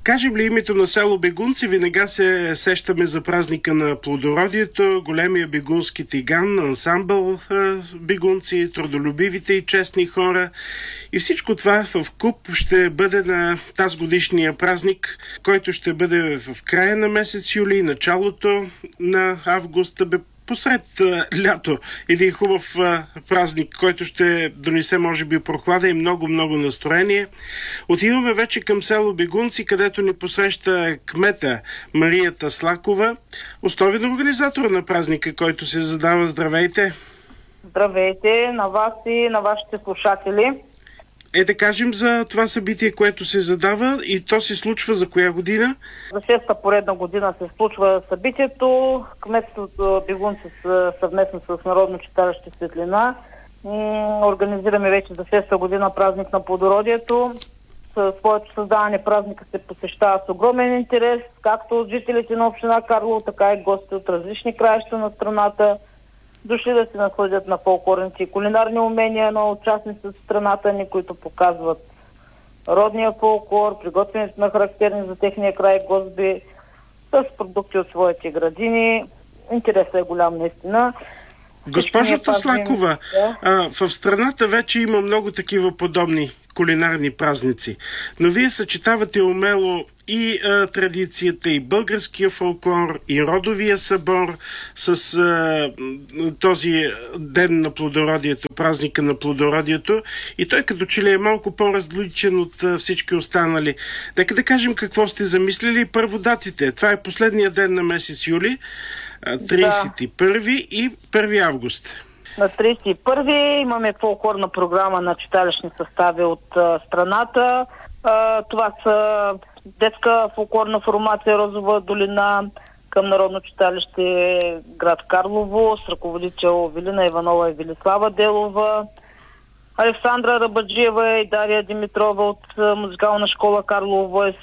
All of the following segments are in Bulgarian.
Кажем ли името на село Бегунци, веднага се сещаме за празника на плодородието, големия бегунски тиган, ансамбъл бегунци, трудолюбивите и честни хора. И всичко това в куп ще бъде на тази годишния празник, който ще бъде в края на месец юли и началото на август, посред лято. Един хубав празник, който ще донесе, може би, прохлада и много настроение. Отиваме вече към село Бегунци, където ни посреща кмета Мария Таслакова, основен организатор на празника, който се задава. Здравейте! Здравейте на вас и на вашите слушатели. Да кажем за това събитие, което се задава, и то се случва за коя година? За шеста поредна година се случва събитието. Кметството Бегунци съвместно с Народно читалище Светлина организираме вече за шеста година празник на плодородието. Със своето създаване празника се посещава с огромен интерес, както от жителите на община Карлово, така и гости от различни краища на страната, дошли да се насладят на фолклорните и кулинарни умения на участници от страната ни, които показват родния фолклор, приготвянето на характерни за техния край госби с продукти от своите градини. Интересът е голям наистина. Госпожо Таслакова, в страната вече има много такива подобни кулинарни празници, но вие съчетавате умело и традицията, и българския фолклор, и родовия събор с този ден на плодородието, празника на плодородието, и той като че ли е малко по-различен от всички останали. Нека да кажем какво сте замислили. Първо датите. Това е последния ден на месец юли, 31 и 1 август. На 31 имаме фолклорна програма на читалищни състави от страната. Това са детска фолклорна формация Розова долина към Народно читалище град Карлово с ръководител Велина Иванова и Велислава Делова, Александра Рабаджиева и Дария Димитрова от музикална школа Карлово Войс,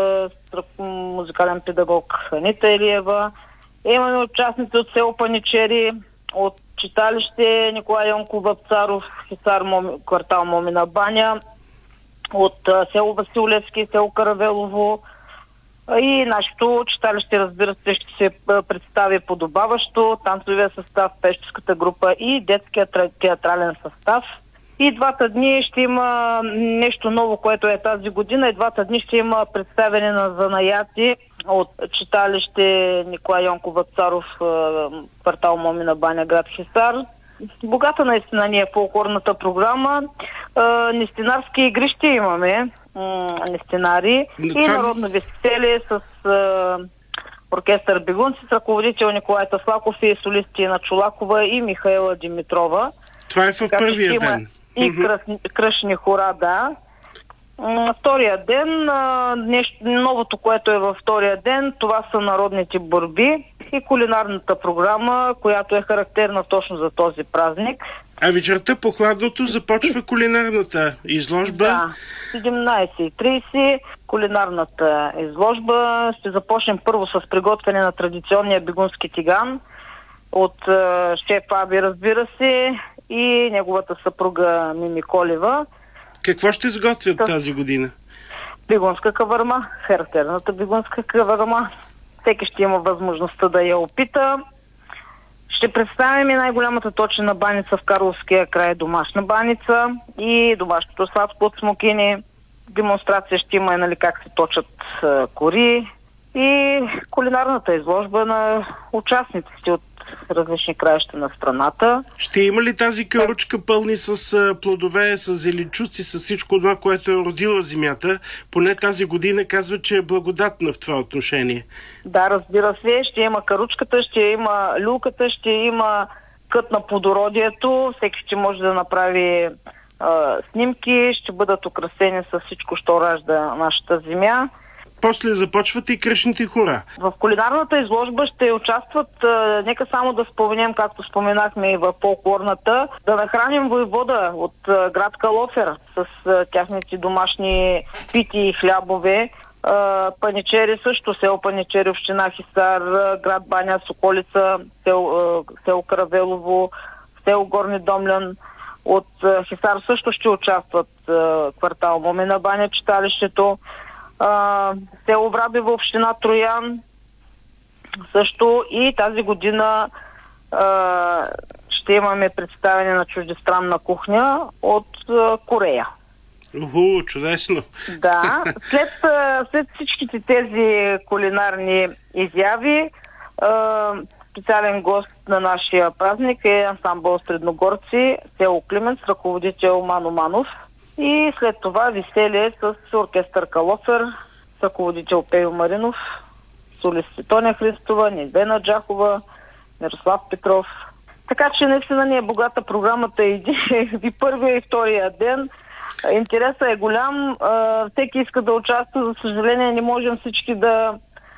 музикален педагог Анита Елиева. Имаме участници от село Паничери, от читалище Николай Йонков Вапцаров, Хисар, квартал Момина баня, от село Василевски, село Каравелово, и нашето читалище, разбира се, ще се представи подобаващо, танцовия състав, пещерската група и детския театрален състав. И двата дни ще има нещо ново, което е тази година. И двата дни ще има представяне на занаяти от читалище Николай Йонков Вапцаров, квартал Момина баня, град Хисар. Богата наистина ни е фолклорната програма. Нестинарски игри ще имаме, нестинари, и народно веселие с оркестър Бегунци с ръководител Николай Таслаков и солисти на Чулакова и Михаела Димитрова. Това е в първия ден. И кръшни хора, да. Втория ден, новото, което е във втория ден, това са народните борби и кулинарната програма, която е характерна точно за този празник. А вечерта по хладното започва кулинарната изложба. Да, 17:30 кулинарната изложба. Ще започнем първо с приготвяне на традиционния бегунски тиган от шеф Аби, разбира се, и неговата съпруга Мими Колева. Какво ще сготвят тази година? Бегунска каварма, характерната бегунска каварма. Всеки ще има възможността да я опита. Ще представим и най-голямата точена баница в Карловския край, домашна баница, и домашното сладко от смокини. Демонстрация ще има, нали, как се точат кори, и кулинарната изложба на участниците от различни краища на страната. Ще има ли тази каручка пълни с плодове, с зеленчуци, с всичко това, което е родила земята? Поне тази година казва, че е благодатна в това отношение. Да, разбира се. Ще има каручката, ще има люлката, ще има кът на плодородието. Всеки ще може да направи снимки, ще бъдат украсени с всичко, що ражда нашата земя. После започват и кръшните хора. В кулинарната изложба ще участват, нека само да споменем, както споменахме и в фолклорната, да нахраним войвода от град Калофер с тяхните домашни пити и хлябове. Паничери също, село Паничери, община Хисар, град Баня, Соколица, село Каравелово, село Горни Домлян. От Хисар също ще участват квартал Момина баня, читалището. село Врабево, община Троян. Също и тази година ще имаме представяне на чуждестранна кухня от Корея. Чудесно! Да, след всичките тези кулинарни изяви, специален гост на нашия празник е ансамбъл Средногорци, село Климент, с ръководител Мано Манов. И след това веселие с оркестър Калофер, с ръководител Пейо Маринов, солисти Тоня Христова, Нидбена Джахова, Мирослав Петров. Така че наистина ни е богата програмата и първия и втория ден. Интересът е голям, всеки иска да участва, за съжаление не можем всички да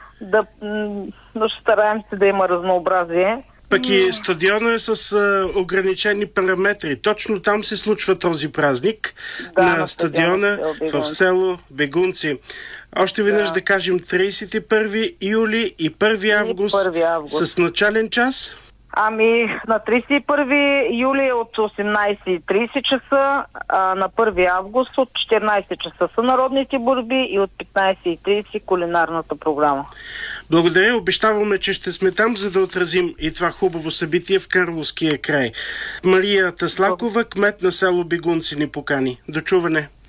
стараем се да има разнообразие. Пък и стадиона е с ограничени параметри. Точно там се случва този празник, на стадиона в село Бегунци. Още веднъж да кажем 31 юли и 1 август с начален час. На 31 юли от 18:30 часа, а на 1 август от 14 часа са народните борби и от 15:30 кулинарната програма. Благодаря. Обещаваме, че ще сме там, за да отразим и това хубаво събитие в Карловския край. Мария Таслакова, кмет на село Бегунци, ни покани. До чуване.